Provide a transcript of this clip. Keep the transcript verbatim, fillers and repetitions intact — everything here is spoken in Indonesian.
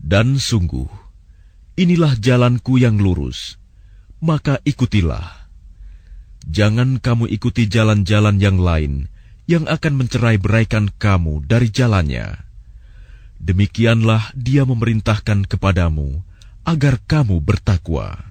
Dan sungguh, inilah jalanku yang lurus, maka ikutilah. Jangan kamu ikuti jalan-jalan yang lain yang akan mencerai-beraikan kamu dari jalannya. Demikianlah Dia memerintahkan kepadamu agar kamu bertakwa.